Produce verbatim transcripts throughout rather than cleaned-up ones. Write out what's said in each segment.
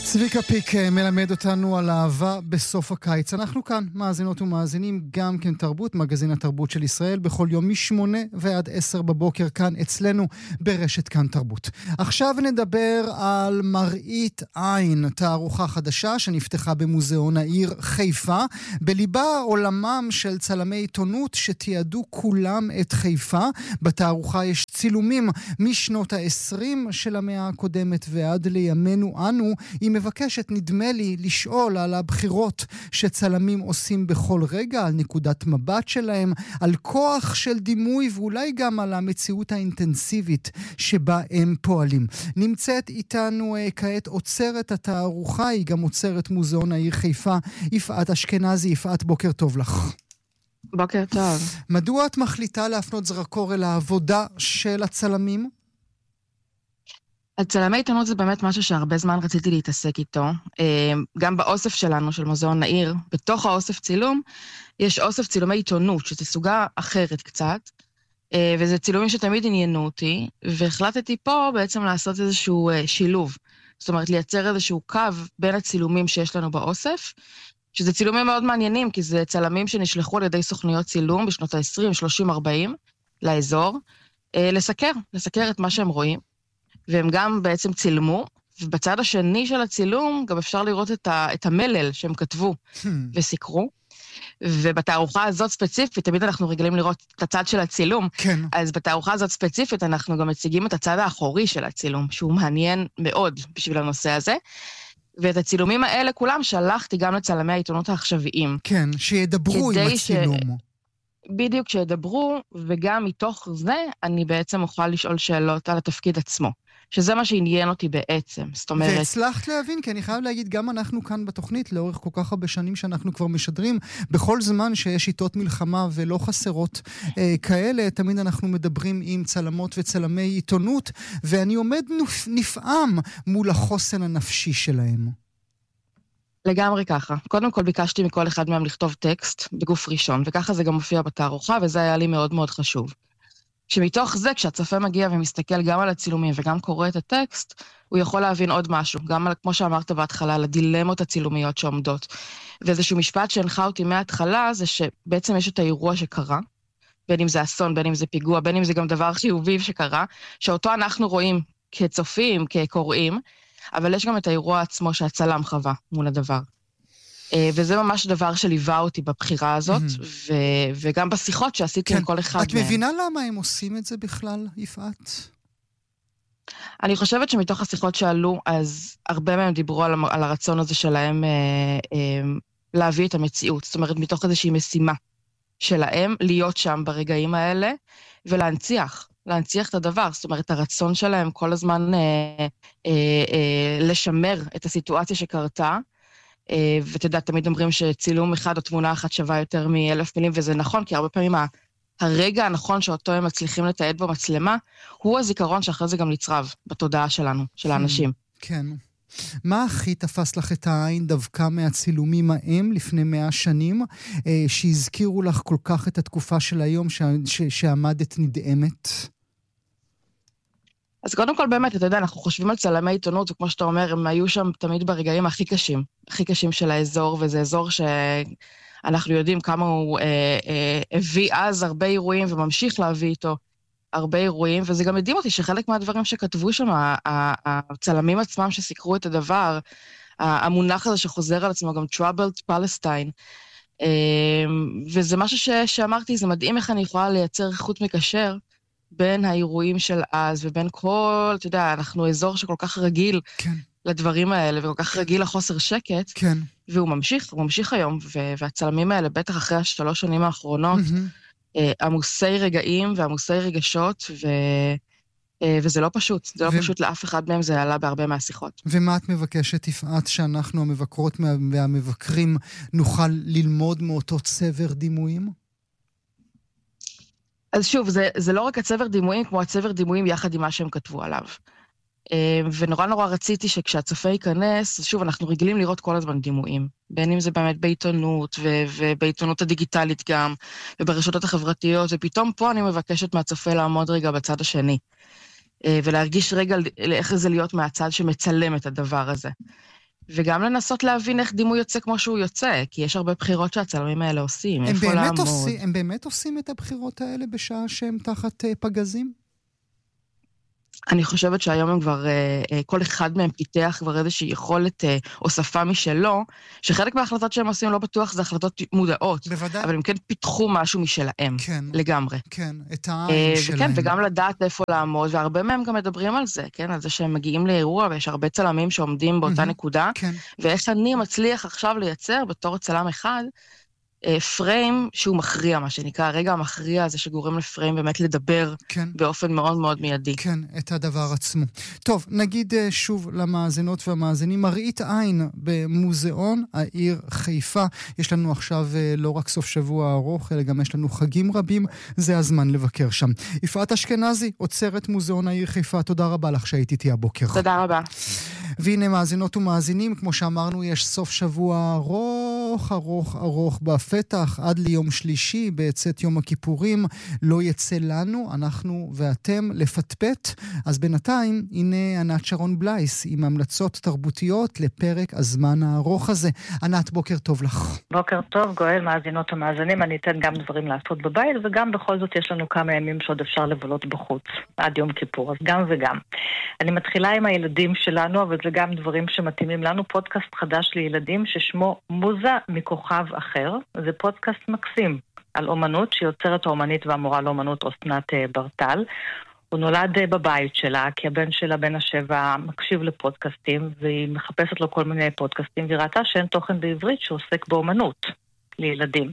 צביקה פיק מלמד אותנו על אהבה בסוף הקיץ. אנחנו כאן, מאזינות ומאזינים, גם כן תרבות, מגזין התרבות של ישראל, בכל יום משמונה ועד עשר בבוקר כאן אצלנו ברשת כאן תרבות. עכשיו נדבר על מראית עין, תערוכה חדשה שנפתחה במוזיאון העיר חיפה. בליבה עולמם של צלמי עיתונות שתיעדו כולם את חיפה. בתערוכה יש צילומים משנות ה-עשרים של המאה הקודמת ועד לימינו אנו. היא מבקשת, נדמה לי, לשאול על הבחירות שצלמים עושים בכל רגע, על נקודת מבט שלהם, על כוח של דימוי ואולי גם על המציאות האינטנסיבית שבה הם פועלים. נמצאת איתנו uh, כעת עוצרת התערוכה, היא גם עוצרת מוזיאון העיר חיפה, יפעת אשכנזי. יפעת, בוקר טוב לך. בוקר טוב. מדוע את מחליטה להפנות זרקור אל העבודה של הצלמים? הצלמי עיתונות זה באמת משהו שהרבה זמן רציתי להתעסק איתו. גם באוסף שלנו, של מוזיאון העיר, בתוך האוסף צילום, יש אוסף צילומי עיתונות, שזה סוגה אחרת קצת, וזה צילומים שתמיד עניינו אותי, והחלטתי פה בעצם לעשות איזשהו שילוב. זאת אומרת, לייצר איזשהו קו בין הצילומים שיש לנו באוסף, שזה צילומים מאוד מעניינים, כי זה צלמים שנשלחו על ידי סוכניות צילום בשנות ה-עשרים, שלושים, ארבעים, לאזור, לסקר, לסקר את מה שהם רואים. והם גם בעצם צילמו, ובצד השני של הצילום גם אפשר לראות את, ה, את המלל שהם כתבו hmm. וסיקרו, ובתערוכה הזאת ספציפית, תמיד אנחנו רגילים לראות את הצד של הצילום, כן. אז בתערוכה הזאת ספציפית אנחנו גם מציגים את הצד האחורי של הצילום, שהוא מעניין מאוד בשביל הנושא הזה, ואת הצילומים האלה כולם שלחתי גם לצלמי העיתונות העכשוויים. כן, שידברו עם הצילום. ש... בדיוק, שידברו, וגם מתוך זה אני בעצם אוכל לשאול שאלות על התפקיד עצמו. שזה מה שעניין אותי בעצם, זאת אומרת... והצלחת להבין, כי אני חייב להגיד, גם אנחנו כאן בתוכנית, לאורך כל כך הרבה שנים שאנחנו כבר משדרים, בכל זמן שיש שיטות מלחמה ולא חסרות אה, כאלה, תמיד אנחנו מדברים עם צלמות וצלמי עיתונות, ואני עומד נפ, נפעם מול החוסן הנפשי שלהם. לגמרי ככה. קודם כל ביקשתי מכל אחד מהם לכתוב טקסט בגוף ראשון, וככה זה גם מופיע בתערוכה, וזה היה לי מאוד מאוד חשוב. שמתוך זה, כשהצופה מגיע ומסתכל גם על הצילומים וגם קורא את הטקסט, הוא יכול להבין עוד משהו, גם על, כמו שאמרת בהתחלה, על הדילמות הצילומיות שעומדות. ואיזשהו משפט שהנחה אותי מההתחלה, זה שבעצם יש את האירוע שקרה, בין אם זה אסון, בין אם זה פיגוע, בין אם זה גם דבר חיובי שקרה, שאותו אנחנו רואים כצופים, כקוראים, אבל יש גם את האירוע עצמו שהצלם חווה מול הדבר. וזה ממש דבר שליווה אותי בבחירה הזאת, ו- וגם בשיחות שעשיתי עם כל אחד. את מבינה למה הם עושים את זה בכלל, יפעת? אני חושבת שמתוך השיחות שעלו, אז הרבה מהם דיברו על, על הרצון הזה שלהם אה, אה, להביא את המציאות. זאת אומרת, מתוך איזושהי משימה שלהם, להיות שם ברגעים האלה, ולהנציח, להנציח את הדבר. זאת אומרת, הרצון שלהם כל הזמן אה, אה, אה, לשמר את הסיטואציה שקרתה, ותדע, תמיד אומרים שצילום אחד או תמונה אחת שווה יותר מאלף מילים, וזה נכון, כי הרבה פעמים הרגע הנכון שאותו הם מצליחים לתעד במצלמה, הוא הזיכרון שאחרי זה גם נצרב בתודעה שלנו, של האנשים. כן. מה הכי תפס לך את העין דווקא מהצילומים ההם לפני מאה שנים, שהזכירו לך כל כך את התקופה של היום שעמדת נדהמת? אז קודם כל באמת, אתה יודע, אנחנו חושבים על צלמי עיתונות, וכמו שאתה אומר, הם היו שם תמיד ברגעים הכי קשים, הכי קשים של האזור, וזה אזור שאנחנו יודעים כמה הוא אה, אה, הביא אז הרבה אירועים, וממשיך להביא איתו הרבה אירועים, וזה גם מדהים אותי שחלק מהדברים שכתבו שם, הצלמים עצמם שסיקרו את הדבר, המונח הזה שחוזר על עצמו, גם Troubled Palestine, אה, וזה משהו ש, שאמרתי, זה מדהים איך אני יכולה לייצר חוט מקשר, בין האירועים של אז, ובין כל, אתה יודע, אנחנו אזור שכל כך רגיל כן. לדברים האלה, וכל כך רגיל לחוסר שקט, כן. והוא ממשיך, הוא ממשיך היום, והצלמים האלה, בטח אחרי השלוש שנים האחרונות, mm-hmm. עמוסי רגעים ועמוסי רגשות, ו... וזה לא פשוט, זה לא ו... פשוט לאף אחד מהם, זה עלה בהרבה מהשיחות. ומה את מבקשת, יפעת, שאנחנו המבקרות והמבקרים נוכל ללמוד מאותו צבר דימויים? אז שוב, זה, זה לא רק הצבר דימויים, כמו הצבר דימויים יחד עם מה שהם כתבו עליו. ונורא נורא רציתי שכשהצופה ייכנס, שוב, אנחנו רגילים לראות כל הזמן דימויים. בין אם זה באמת בעיתונות, ו- ובעיתונות הדיגיטלית גם, וברשתות החברתיות, ופתאום פה אני מבקשת מהצופה לעמוד רגע בצד השני. ולהרגיש רגע איך זה להיות מהצד שמצלם את הדבר הזה. וגם לנסות להבין איך דימוי יוצא כמו שהוא יוצא, כי יש הרבה בחירות שהצלמים האלה עושים. הם באמת, עושים, הם באמת עושים את הבחירות האלה בשעה שהם תחת פגזים? אני חושבת שהיום הם כבר, כל אחד מהם פיתח כבר איזושהי יכולת הוספה משלו, שחלק מההחלטות שהם עושים לא בטוח זה החלטות מודעות. בוודאי. אבל הם כן פיתחו משהו משלהם. כן. לגמרי. כן, את העין שלהם. וכן, וגם לדעת איפה לעמוד, והרבה מהם גם מדברים על זה, כן? על זה שהם מגיעים לאירוע, ויש הרבה צלמים שעומדים באותה נקודה. כן. ואיך אני מצליח עכשיו לייצר בתור צלם אחד, פריים שהוא מכריע, מה שנקרא, הרגע המכריע הזה שגורם לפריים באמת לדבר כן. באופן מאוד מאוד מיידי. כן, את הדבר עצמו. טוב, נגיד שוב למאזינות והמאזינים, מראית עין במוזיאון העיר חיפה. יש לנו עכשיו לא רק סוף שבוע ארוך, אלא גם יש לנו חגים רבים, זה הזמן לבקר שם. יפעת אשכנזי, עוצרת מוזיאון העיר חיפה, תודה רבה לך שהיית איתי הבוקר. תודה רבה. והנה מאזינות ומאזינים, כמו שאמרנו, יש סוף שבוע ארוך, ארוך, ארוך בפתח, עד ליום שלישי, בצאת יום הכיפורים, לא יצא לנו, אנחנו ואתם, לפטפט. אז בינתיים, הנה ענת שרון בלייס, עם המלצות תרבותיות לפרק הזמן הארוך הזה. ענת, בוקר טוב לך. בוקר טוב, גואל, מאזינות ומאזינים, אני אתן גם דברים לעשות בבית, וגם בכל זאת יש לנו כמה ימים שעוד אפשר לבלות בחוץ, עד יום כיפור, אז גם וגם. אני מתחילה עם הילדים שלנו, אבל זה גם דברים שמתאימים לנו, פודקאסט חדש לילדים ששמו מוזה מכוכב אחר. זה פודקאסט מקסים על אומנות שיוצרת האומנית והמורה לאומנות אסנת ברטל. הוא נולד בבית שלה, כי הבן שלה, בן השבע, מקשיב לפודקאסטים, והיא מחפשת לו כל מיני פודקאסטים, והיא ראתה שאין תוכן בעברית שעוסק באומנות לילדים.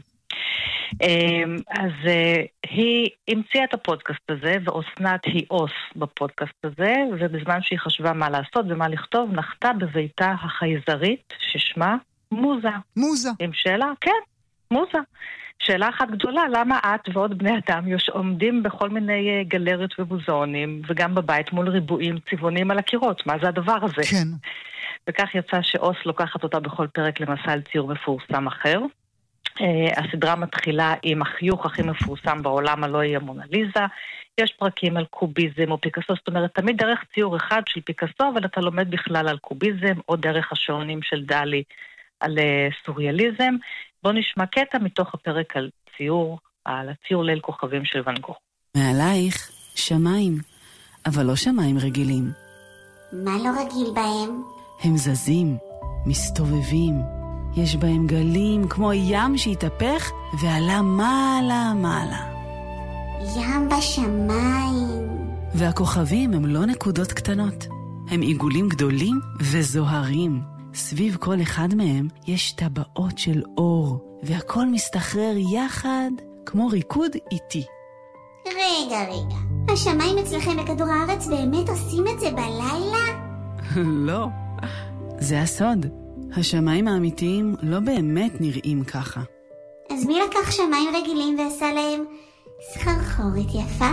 אז היא המציאה את הפודקאסט הזה, ואסנת היא אוס בפודקאסט הזה, ובזמן שהיא חשבה מה לעשות ומה לכתוב, נחתה בביתה החייזרית ששמה מוזה. מוזה. עם שאלה, כן, מוזה. שאלה אחת גדולה, למה את ועוד בני אדם עומדים בכל מיני גלריות ומוזיאונים, וגם בבית מול ריבועים צבעוניים על הקירות? מה זה הדבר הזה? כן. וכך יצא שאוס לוקחת אותה בכל פרק למסע על ציור מפורסם אחר. Uh, הסדרה מתחילה עם החיוך הכי מפורסם בעולם, הלא היא המונליזה. יש פרקים על קוביזם או פיקאסו, זאת אומרת, תמיד דרך ציור אחד של פיקאסו, אבל אתה לומד בכלל על קוביזם, או דרך השעונים של דלי על uh, סוריאליזם. בוא נשמע קטע מתוך הפרק על ציור, על הציור ליל כוכבים של ואן גוך. מעלייך שמיים, אבל לא שמיים רגילים. מה לא רגיל בהם? הם זזים, מסתובבים. יש בהם גלים כמו ים שהתהפך ועלה מעלה מעלה. ים בשמיים. והכוכבים הם לא נקודות קטנות. הם עיגולים גדולים וזוהרים. סביב כל אחד מהם יש טבעות של אור, והכל מסתחרר יחד כמו ריקוד איטי. רגע, רגע. השמיים אצלכם בכדור הארץ באמת עושים את זה בלילה? לא. זה הסוד. השמיים האמיתיים לא באמת נראים ככה. אז מי לקח שמיים רגילים ועשה להם סחרחורת יפה?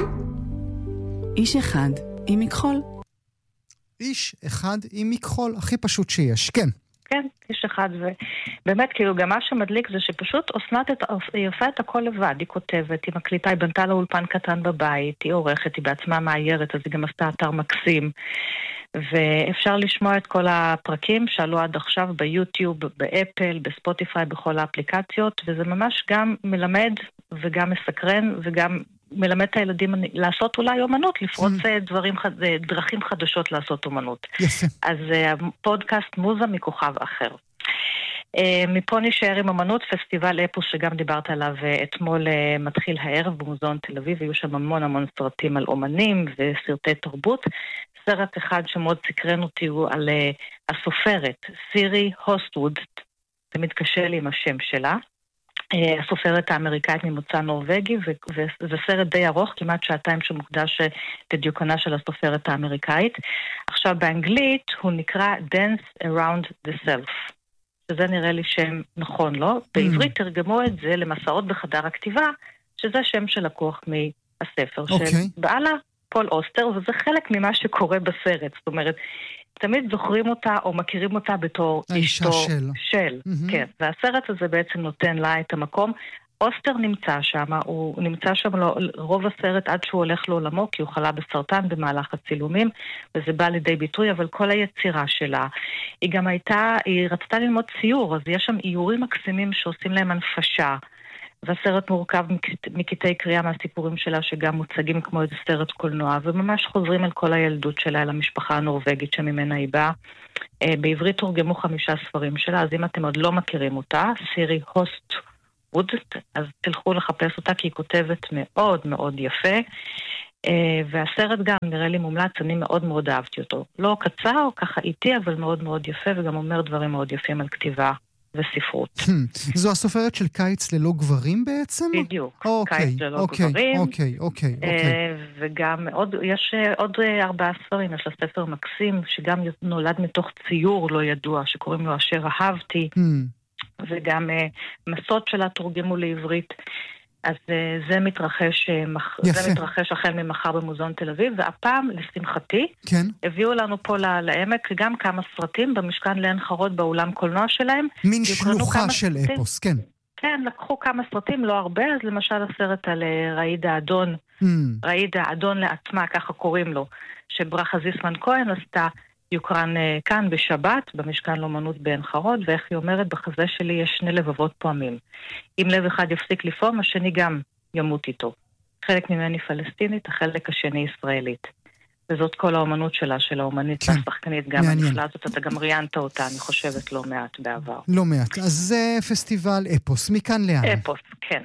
איש אחד עם מכחול. איש אחד עם מכחול, הכי פשוט שיש, כן. כן, איש אחד, ובאמת כאילו גם מה שמדליק זה שפשוט אסנת את, היא עושה את הכל לבד, היא כותבת, היא מקליטה, היא בנתה לה אולפן קטן בבית, היא עורכת, היא בעצמה מאיירת, אז היא גם עשתה אתר מקסים. ואפשר לשמוע את כל הפרקים שעלו עד עכשיו ביוטיוב, באפל, בספוטיפיי, בכל האפליקציות, וזה ממש גם מלמד וגם מסקרן וגם מלמד את הילדים לעשות אולי אומנות, לפרוץ דברים, דרכים חדשות לעשות אומנות. יפה. אז הפודקאסט מוזה מכוכב אחר. מפה נשאר עם אומנות, פסטיבל אפוס שגם דיברת עליו אתמול מתחיל הערב במוזיאון תל אביב, היו שם המון המון סרטים על אומנים וסרטי תרבות. סרט אחד שמאוד סקרן אותי הוא על uh, הסופרת, סירי הוסטווד, תמיד קשה לי עם השם שלה, uh, הסופרת האמריקאית ממוצא נורווגי, וזה סרט די ארוך, כמעט שעתיים שמוקדש לדיוקנה של הסופרת האמריקאית. עכשיו באנגלית הוא נקרא Dance Around the Self, שזה נראה לי שם נכון, לא? Mm. בעברית תרגמו את זה למסעות בחדר הכתיבה, שזה שם שלקוח מהספר okay. של בעלה, פול אוסטר, וזה חלק ממה שקורה בסרט. זאת אומרת, תמיד זוכרים אותה או מכירים אותה בתור אשתו של. של. Mm-hmm. כן, והסרט הזה בעצם נותן לה את המקום. אוסטר נמצא שם, הוא נמצא שם לא, רוב הסרט עד שהוא הולך לעולמו, כי הוא חלה בסרטן במהלך הצילומים, וזה בא לידי ביטוי, אבל כל היצירה שלה, היא גם הייתה, היא רצתה ללמוד ציור, אז יש שם איורים מקסימים שעושים להם הנפשה, והסרט מורכב מקטעי קריאה מהסיפורים שלה, שגם מוצגים כמו איזה סרט קולנוע, וממש חוזרים על כל הילדות שלה, על המשפחה הנורווגית שממנה היא באה. בעברית תורגמו חמישה ספרים שלה, אז אם אתם עוד לא מכירים אותה, סירי הוסט, אז תלכו לחפש אותה, כי היא כותבת מאוד מאוד יפה, והסרט גם נראה לי מומלץ, אני מאוד מאוד אהבתי אותו. לא קצר, ככה איטי, אבל מאוד מאוד יפה, וגם אומר דברים מאוד יפים על כתיבה וספרות. זו הסופרת של קיץ ללא גברים בעצם? בדיוק, קיץ ללא גברים. אוקיי, אוקיי, אוקיי. וגם יש עוד ארבעה ספרים, יש לה ספר מקסים, שגם נולד מתוך ציור לא ידוע, שקוראים לו אשר אהבתי. וגם מסות שלה תורגמו לעברית, אז זה מתרחש, זה מתרחש החל ממחר במוזיאון תל אביב, והפעם, לשמחתי, כן. הביאו לנו פה לעמק גם כמה סרטים במשכן לעין חרוד באולם קולנוע שלהם. מין שלוחה של אפוס, כן. כן, לקחו כמה סרטים, לא הרבה, אז למשל הסרט על ראידה אדון, mm. ראידה אדון לעצמה, ככה קוראים לו, שברכה זיסמן כהן עשתה, יוקרן כאן בשבת, במשכן לאומנות בעין חרוד, ואיך היא אומרת, בחזה שלי יש שני לבבות פועמים. אם לב אחד יפסיק לפעום, השני גם ימות איתו. חלק ממני פלסטינית, החלק השני ישראלית. וזאת כל האומנות שלה, של האומנית כן. והשחקנית, גם הנפלאה הזאת, אתה גם ראיינת אותה, אני חושבת, לא מעט בעבר. לא מעט. אז זה פסטיבל אפוס, מכאן לאן? אפוס, כן.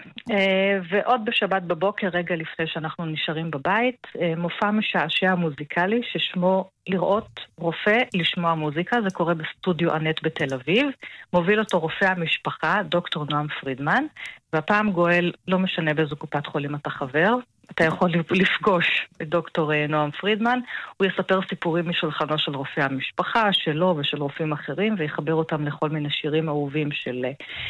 ועוד בשבת בבוקר, רגע לפני שאנחנו נשארים בבית, מופע משעשע מוזיקלי, ששמו לראות רופא לשמוע מוזיקה, זה קורה בסטודיו אנט בתל אביב, מוביל אותו רופא המשפחה, דוקטור נועם פרידמן, והפעם גואל, לא משנה באיזו קופת חולים אתה חבר, אתה יכול לפגוש את דוקטור נועם פרידמן, הוא יספר סיפורים משולחנו של רופא המשפחה, שלו ושל רופאים אחרים, ויחבר אותם לכל מיני שירים אהובים של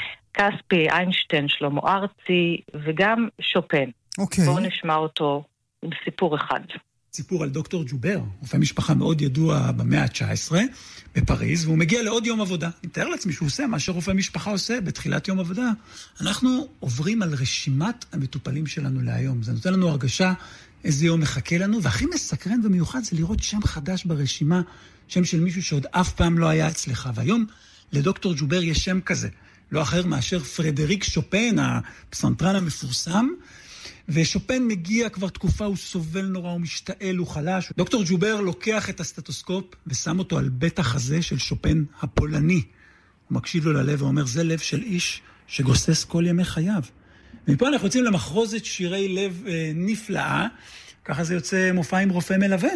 קספי, איינשטיין, שלמה ארצי, וגם שופן. אוקיי. בואו נשמע אותו עם סיפור אחד. סיפור על דוקטור ג'ובר, רופא משפחה מאוד ידוע במאה ה-תשע עשרה בפריז, והוא מגיע לעוד יום עבודה. אני מתאר לעצמי שהוא עושה מה שרופא משפחה עושה בתחילת יום עבודה. אנחנו עוברים על רשימת המטופלים שלנו להיום. זה נותן לנו הרגשה איזה יום מחכה לנו, והכי מסקרן ומיוחד זה לראות שם חדש ברשימה, שם של מישהו שעוד אף פעם לא היה אצלך. והיום לדוקטור ג'ובר יש שם כזה, לא אחר מאשר פרדריק שופן, הפסנתרן המפורסם, ושופן מגיע כבר תקופה, הוא סובל נורא, הוא משתעל, הוא חלש. דוקטור ג'ובר לוקח את הסטטוסקופ ושם אותו על בית החזה של שופן הפולני. הוא מקשיב לו ללב ואומר, זה לב של איש שגוסס כל ימי חייו. ומפה אנחנו יוצאים למחרוזת שירי לב אה, נפלאה, ככה זה יוצא מופע עם רופא מלווה.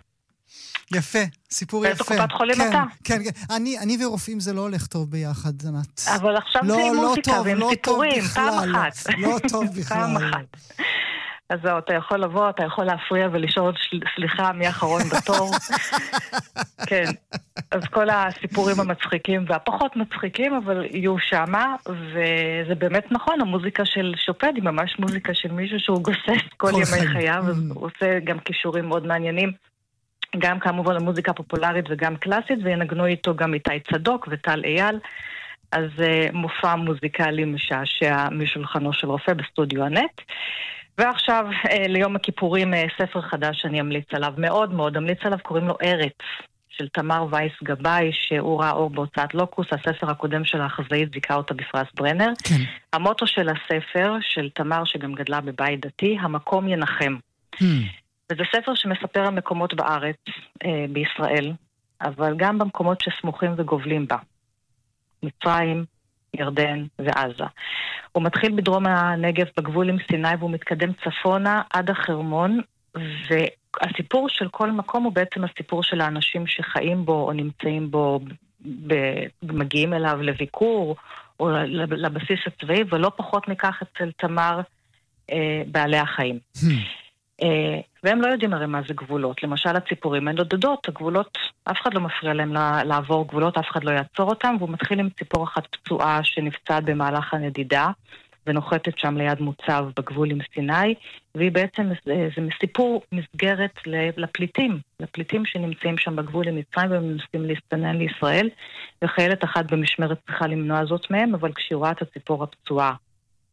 יפה, סיפור יפה. באיזו קופת חולים כן, אתה? כן, כן. אני, אני ורופאים זה לא הולך טוב ביחד, זנת. אבל עכשיו לא, זה עם לא מוזיקה טוב, ועם לא סיפורים, טוב בכלל, פעם אחת. לא טוב בכלל. פעם אחת. אז זהו, אתה יכול לבוא, אתה יכול להפריע ולשאול סליחה מי האחרון בתור. כן, אז כל הסיפורים המצחיקים והפחות מצחיקים, אבל יהיו שמה, וזה באמת נכון, המוזיקה של שופן היא ממש מוזיקה של מישהו שהוא גוסס כל ימי חייו, אז הוא עושה גם קישורים מאוד מעניינים, גם כמובן המוזיקה פופולרית וגם קלאסית, וינגנו איתו גם איתי צדוק וטל אייל, אז מופע מוזיקלי משעשע משולחנו של רופא בסטודיו הנט. ועכשיו ליום הכיפורים ספר חדש שאני אמליץ עליו, מאוד מאוד אמליץ עליו, קוראים לו ארץ, של תמר וייס גבאי, שהוא ראה אור בהוצאת לוקוס, הספר הקודם של האחזאית זיכה אותה בפרס ברנר. כן. המוטו של הספר, של תמר שגם גדלה בבית דתי, המקום ינחם. Hmm. וזה ספר שמספר על מקומות בארץ, אה, בישראל, אבל גם במקומות שסמוכים וגובלים בה. מצרים, ירדן ועזה. הוא מתחיל בדרום הנגב בגבול עם סיני, והוא מתקדם צפונה עד החרמון, והסיפור של כל מקום הוא בעצם הסיפור של האנשים שחיים בו או נמצאים בו, מגיעים אליו לביקור או לבסיס הצבאי, ולא פחות מכך אצל תמר אה, בעלי החיים. אה, והם לא יודעים הרי מה זה גבולות. למשל הציפורים הן נודדות, הגבולות, אף אחד לא מפריע להם לעבור גבולות, אף אחד לא יעצור אותם, והוא מתחיל עם ציפור אחת פצועה שנפצעת במהלך הנדידה, ונוחתת שם ליד מוצב בגבול עם סיני, והיא בעצם, זה סיפור מסגרת לפליטים, לפליטים שנמצאים שם בגבול עם מצרים, והם מנסים להסתנן לישראל, וחיילת אחת במשמרת צריכה למנוע זאת מהם, אבל כשהיא רואה את הציפור הפצועה,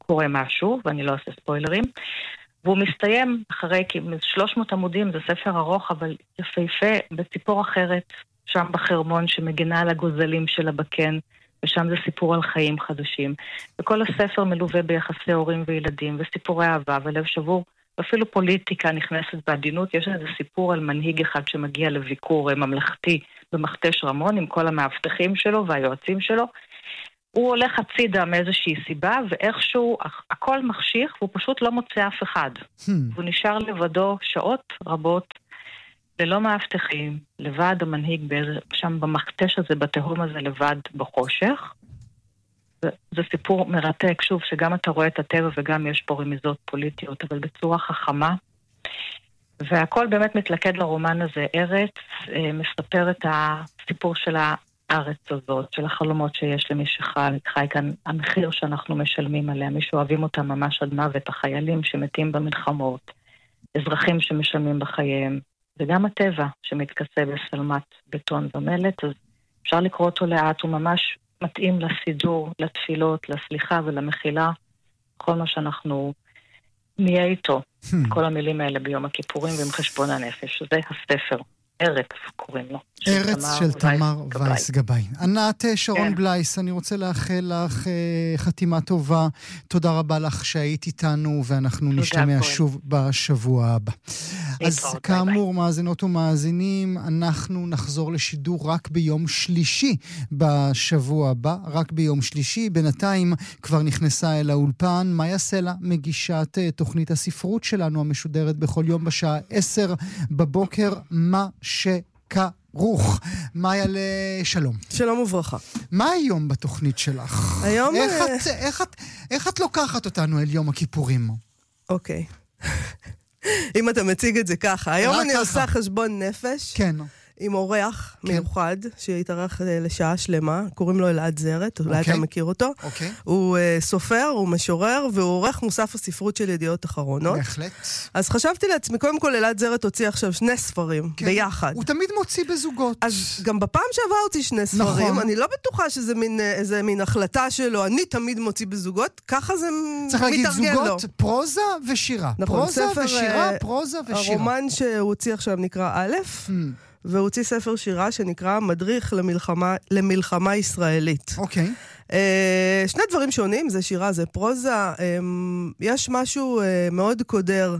קורה משהו, ואני לא אעשה ספוילרים, והוא מסתיים אחרי שלוש מאות עמודים, זה ספר ארוך, אבל יפהפה, בציפור אחרת, שם בחרמון שמגינה על הגוזלים של הבקן, ושם זה סיפור על חיים חדשים. וכל הספר מלווה ביחסי הורים וילדים, וסיפורי אהבה ולב שבור, ואפילו פוליטיקה נכנסת בעדינות. יש איזה סיפור על מנהיג אחד שמגיע לביקור ממלכתי במכתש רמון, עם כל המאבטחים שלו והיועצים שלו. הוא הולך הצידה מאיזושהי סיבה, ואיכשהו הכל מחשיך, והוא פשוט לא מוצא אף אחד. Hmm. הוא נשאר לבדו שעות רבות, ללא מאבטחים, לבד המנהיג שם במכתש הזה, בתהום הזה, לבד בחושך. זה, זה סיפור מרתק, שוב, שגם אתה רואה את הטבע וגם יש פה רמיזות פוליטיות, אבל בצורה חכמה. והכל באמת מתלכד לרומן הזה. ארץ מספר את הסיפור של הארץ הזאת, של החלומות שיש למי שחי, חי כאן, המחיר שאנחנו משלמים עליה, מי שאוהבים אותם ממש עד מוות, החיילים שמתים במלחמות, אזרחים שמשלמים בחייהם, וגם הטבע שמתכסה בסלמת בטון ומלט, אז אפשר לקרוא אותו לאט, הוא ממש מתאים לסידור, לתפילות, לסליחה ולמחילה, כל מה שאנחנו נהיה איתו, כל המילים האלה ביום הכיפורים ועם חשבון הנפש, זה הספר, ארץ קוראים לו. ארץ של תמר וייס גבאי. ענת שרון בלייס, אני רוצה לאחל לך חתימה טובה, תודה רבה לך שהיית איתנו, ואנחנו נשתמע שוב בשבוע הבא. אז כאמור, מאזינות ומאזינים, אנחנו נחזור לשידור רק ביום שלישי בשבוע הבא, רק ביום שלישי. בינתיים כבר נכנסה אל האולפן מאיה סלע, מגישת תוכנית הספרות שלנו, המשודרת בכל יום בשעה עשר בבוקר, מה שכרוך. מאיה, לשלום. שלום וברכה. מה היום בתוכנית שלך? היום... איך את, איך את, איך את לוקחת אותנו אל יום הכיפורים? אוקיי. אם אתה מציג את זה ככה. היום אני ככה. עושה חשבון נפש. כן. עם אורח כן. מיוחד, שהתארח לשעה שלמה, קוראים לו אלעד זרת, אולי אוקיי. אתה מכיר אותו. אוקיי. הוא uh, סופר, הוא משורר, והוא עורך מוסף הספרות של ידיעות אחרונות. בהחלט. אז חשבתי לעצמי, קודם כל אלעד זרת הוציא עכשיו שני ספרים, כן. ביחד. הוא תמיד מוציא בזוגות. אז גם בפעם שעבר הוציא שני ספרים, נכון. אני לא בטוחה שזה מין, איזה מין החלטה שלו, אני תמיד מוציא בזוגות, ככה זה מתארגן לו. צריך להגיד זוגות, פרוזה ושירה. נכון, פרוזה ספר, ושירה, פרוזה ושירה. הרומן שהוא הוציא עכשיו נקרא א', hmm. והוא הוציא ספר שירה שנקרא מדריך למלחמה, למלחמה ישראלית. אוקיי. Uh, שני דברים שונים, זה שירה, זה פרוזה. Um, יש משהו uh, מאוד קודר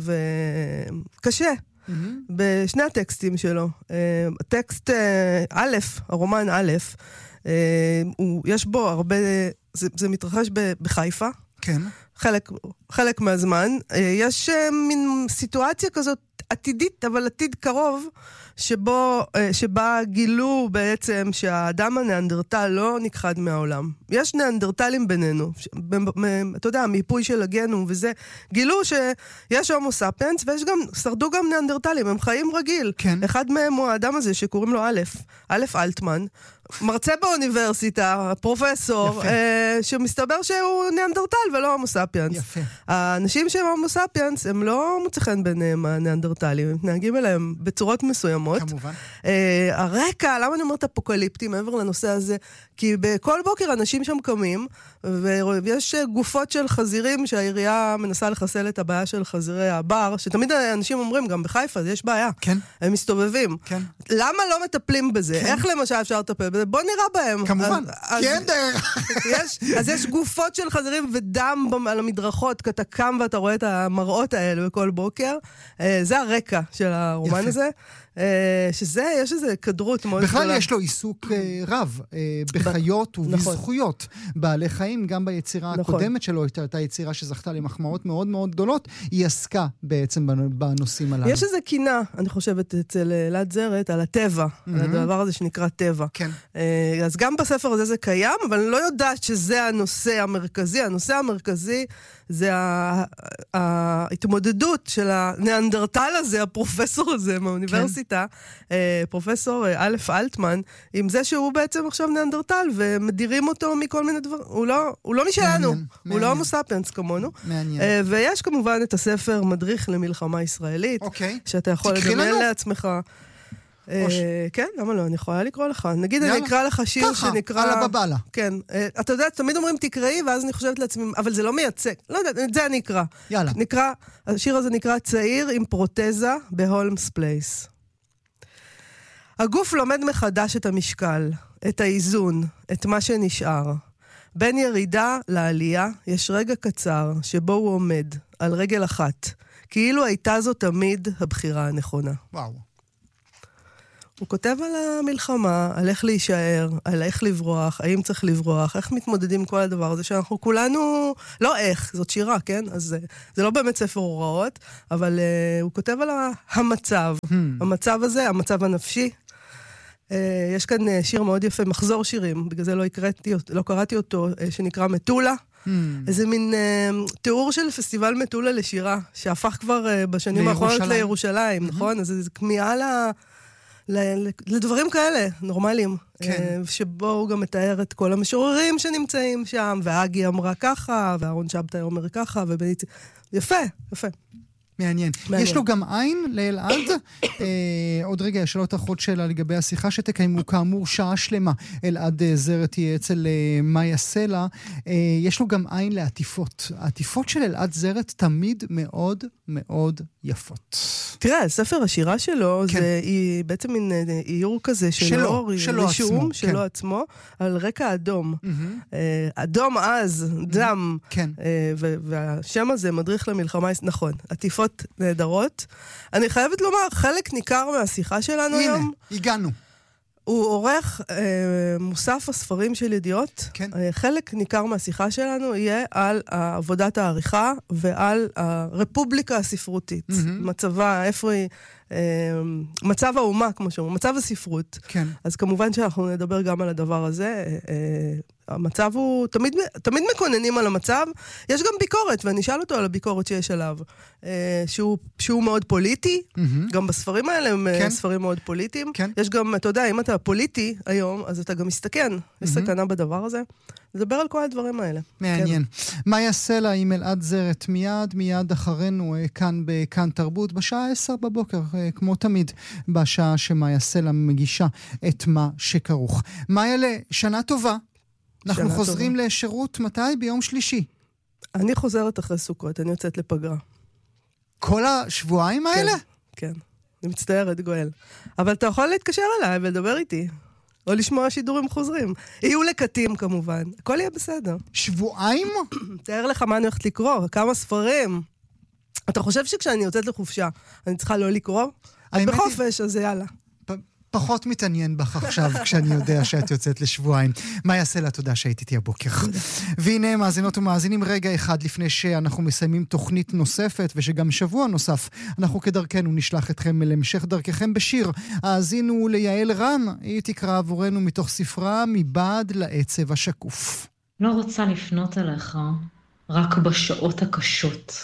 וקשה mm-hmm. בשני הטקסטים שלו. Uh, הטקסט uh, א', הרומן א', uh, הוא, יש בו הרבה, זה, זה מתרחש ב, בחיפה. כן. חלק, חלק מהזמן. Uh, יש uh, מין סיטואציה כזאת עתידית, אבל עתיד קרוב, שבו, שבה גילו בעצם שהאדם הנאנדרטל לא נכחד מהעולם. יש נאנדרטלים בינינו, אתה יודע, מיפוי של הגנום וזה, גילו שיש הומו ספיאנס, ויש גם, שרדו גם נאנדרטלים, הם חיים רגיל. כן. אחד מהם הוא האדם הזה שקוראים לו א', א' אלטמן, מרצה באוניברסיטה, פרופסור, אה, שמסתבר שהוא נאנדרטל ולא הומו ספיאנס. יפה. האנשים שהם הומו ספיאנס, הם לא מוצא חן ביניהם הנאנדרטלים, הם מתנהגים אליהם בצורות מסוימות. כמובן. אה, הרקע, למה אני אומרת אפוקליפטי מעבר לנושא הזה? כי בכל בוקר אנשים שם קמים, ויש גופות של חזירים שהעירייה מנסה לחסל את הבעיה של חזירי הבר, שתמיד אנשים אומרים, גם בחיפה, יש בעיה. כן. הם מסתובבים. כן. למה לא מטפלים בזה? כן. איך למשל אפשר לטפל בזה? בוא נראה בהם. כמובן. אז, כן, דרך. יש, אז יש גופות של חזירים ודם על המדרכות, כי אתה קם ואתה רואה את המראות האלה בכל בוקר. זה הרקע של הרומן יפה. הזה. שזה, יש איזה כדרות מאוד בכלל גדולה. יש לו עיסוק רב בחיות ובזכויות בעלי חיים, גם ביצירה נכון. הקודמת שלו, הייתה יצירה שזכתה למחמאות מאוד מאוד גדולות, היא עסקה בעצם בנושאים הללו. יש איזה קינה, אני חושבת, אצל אלעד זרת, על הטבע, mm-hmm. על הדבר הזה שנקרא טבע. כן. אז גם בספר הזה זה קיים, אבל אני לא יודעת שזה הנושא המרכזי. הנושא המרכזי זה ההתמודדות של הנאנדרטל הזה, הפרופסור הזה מהאוניברסיטה, כן. פרופסור א' אלטמן, עם זה שהוא בעצם עכשיו נאנדרטל, ומדירים אותו מכל מיני דברים. הוא לא, הוא לא משלנו, מעניין, הוא מעניין. לא הומו ספיאנס כמונו. מעניין. ויש כמובן את הספר מדריך למלחמה ישראלית, אוקיי. שאתה יכול לדמיין לעצמך. כן, למה לא? אני יכולה לקרוא לך. נגיד אני אקרא לך שיר שנקרא... ככה, על הבבלה. כן. אתה יודע, תמיד אומרים תקראי, ואז אני חושבת לעצמי, אבל זה לא מייצג. לא יודעת, את זה אני אקרא. יאללה. נקרא, השיר הזה נקרא צעיר עם פרוטזה בהולמס פלייס. הגוף לומד מחדש את המשקל, את האיזון, את מה שנשאר. בין ירידה לעלייה יש רגע קצר שבו הוא עומד, על רגל אחת. כאילו הייתה זו תמיד הבחירה הנכונה. וואו. הוא כותב על המלחמה, על איך להישאר, על איך לברוח, האם צריך לברוח, איך מתמודדים עם כל הדבר הזה, שאנחנו כולנו, לא איך, זאת שירה, כן? אז זה, זה לא באמת ספר הוראות, אבל uh, הוא כותב על המצב. Hmm. המצב הזה, המצב הנפשי. Uh, יש כאן uh, שיר מאוד יפה, מחזור שירים, בגלל זה לא, הקראתי, לא קראתי אותו, uh, שנקרא מטולה. Hmm. איזה מין uh, תיאור של פסטיבל מטולה לשירה, שהפך כבר uh, בשנים האחרונות לירושלים, mm-hmm. נכון? אז זה כמיהה לה... לדברים כאלה, נורמליים, כן. שבו הוא גם מתאר את כל המשוררים שנמצאים שם, והאגי אמרה ככה, והארון שבתאי אומר ככה, ובנית... יפה, יפה. מעניין. מעניין. יש לו גם עין לאלעד. אה, עוד רגע, יש לו עוד שאלה לגבי השיחה שתקיימו, כאמור שעה שלמה. אלעד זרת תהיה אצל אה, מאיה סלע. אה, יש לו גם עין לעטיפות. העטיפות של אלעד זרת תמיד מאוד מאוד יפות. תראה, ספר השירה שלו, כן. זה היא בעצם מין איור כזה שלו, שלו, שלו רישום, עצמו. שלו כן. עצמו, על רקע אדום. Mm-hmm. אה, אדום אז, דם. כן. אה, והשם הזה מדריך למלחמה, נכון, עטיפות נהדרות. אני חייבת לומר, חלק ניכר מהשיחה שלנו הנה, היום... הנה, הגענו. הוא עורך אה, מוסף הספרים של ידיעות. כן. אה, חלק ניכר מהשיחה שלנו יהיה על עבודת העריכה ועל הרפובליקה הספרותית. Mm-hmm. מצבה, איפה היא... אה, מצב האומה, כמו שאומרים, מצב הספרות. כן. אז כמובן שאנחנו נדבר גם על הדבר הזה. אה, המצב הוא... תמיד, תמיד מקוננים על המצב. יש גם ביקורת, ואני אשאל אותו על הביקורת שיש עליו. אה, שהוא, שהוא מאוד פוליטי. Mm-hmm. גם בספרים האלה הם כן. ספרים מאוד פוליטיים. כן. יש גם, אתה יודע, אם אתה פוליטי היום, אז אתה גם מסתכן. Mm-hmm. יש סכנה בדבר הזה. נדבר על כל הדברים האלה. מעניין. כן. מאיה סלע עם אלעד זרת מיד, מיד אחרינו, כאן בכאן תרבות, בשעה עשר בבוקר, כמו תמיד, בשעה שמאיה סלע מגישה את מה שכרוך. מאיה, שנה טובה. אנחנו חוזרים טובה. לשירות מתי? ביום שלישי. אני חוזרת אחרי סוכות, אני יוצאת לפגרה. כל השבועיים האלה? כן, כן. אני מצטערת, גואל. אבל אתה יכול להתקשר אליי ולדבר איתי. או לשמוע שידורים חוזרים. יהיו לקטים כמובן. הכל יהיה בסדר. שבועיים? תאר לך מה אני הולכת לקרוא, כמה ספרים. אתה חושב שכשאני יוצאת לחופשה, אני צריכה לא לקרוא? את בחופש, אז יאללה. פחות מתעניין בך עכשיו, כשאני יודע שאת יוצאת לשבועיים. מאיה סלע, תודה שהיית איתי הבוקר. והנה, מאזינות ומאזינים, רגע אחד לפני שאנחנו מסיימים תוכנית נוספת, ושגם שבוע נוסף, אנחנו כדרכנו נשלח אתכם להמשך דרככם בשיר. האזינו ליעל רן, היא תקרא עבורנו מתוך ספרה מבעד לעצב השקוף. לא רוצה לפנות אליך רק בשעות הקשות,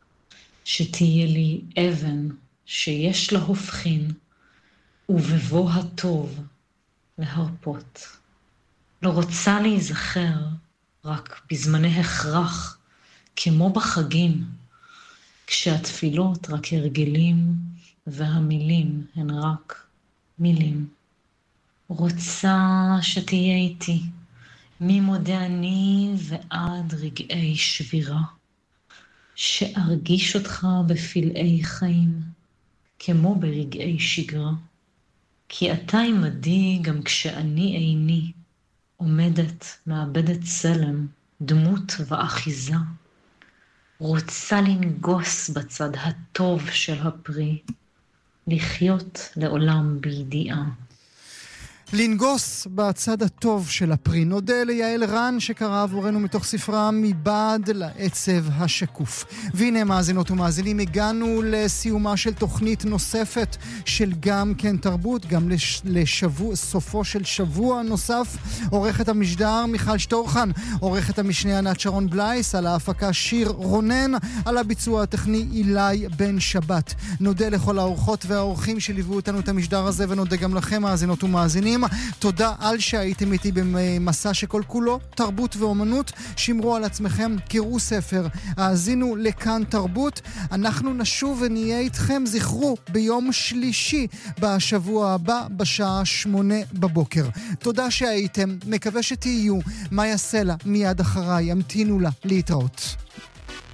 שתהיה לי אבן שיש לה הופכין, ובבוא הטוב להרפות. לא רוצה להיזכר רק בזמני הכרח, כמו בחגים, כשהתפילות רק הרגלים והמילים הן רק מילים. רוצה שתהיה איתי, ממודה אני ועד רגעי שבירה, שארגיש אותך בפלאי חיים, כמו ברגעי שגרה. כי אתה עמדי גם כשאני איני, עומדת, מאבדת צלם, דמות ואחיזה. רוצה לנגוס בצד הטוב של הפרי, לחיות לעולם בידיעה. לנגוס בצד הטוב של הפרי. נודה ליעל רן שקרא עבורנו מתוך ספרה מבעד לעצב השקוף. והנה מאזינות ומאזינים, הגענו לסיומה של תוכנית נוספת של גם כן תרבות, גם לשבוע, סופו של שבוע נוסף. עורכת המשדר מיכל שטורחן, עורכת המשנה ענת שרון בלייס, על ההפקה שיר רונן, על הביצוע הטכני אילי בן שבת. נודה לכל האורחות והאורחים שליוו אותנו את המשדר הזה, ונודה גם לכם מאזינות ומאזינים. קדימה. תודה על שהייתם איתי במסע שכל כולו תרבות ואומנות. שמרו על עצמכם, קראו ספר, האזינו לכאן תרבות. אנחנו נשוב ונהיה איתכם, זכרו, ביום שלישי בשבוע הבא בשעה שמונה בבוקר. תודה שהייתם, מקווה שתהיו. מאיה סלע מיד אחריי, המתינו לה להתראות.